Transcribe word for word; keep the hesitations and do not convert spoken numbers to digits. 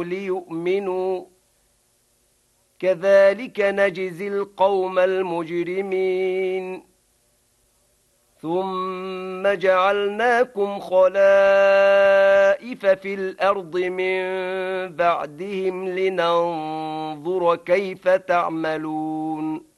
ليؤمنوا كذلك نجزي القوم المجرمين ثم جعلناكم خلائف في الأرض من بعدهم لننظر كيف تعملون